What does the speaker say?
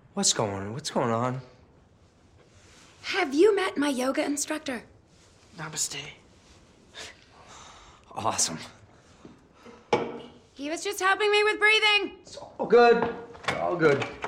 What's going on? Have you met my yoga instructor? Namaste. Awesome. He was just helping me with breathing. It's all good. All good.